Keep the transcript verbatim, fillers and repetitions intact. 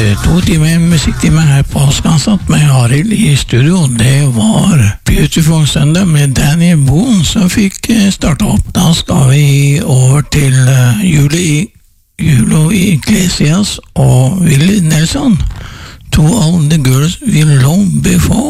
to timer musikktime her på Skansat med Arild i studio. Det var Beautiful Sunday med Danny Boone som fikk starta opp. Da skal vi over til Julie, Julio Iglesias og Willie Nelson. To of the girls we loved before.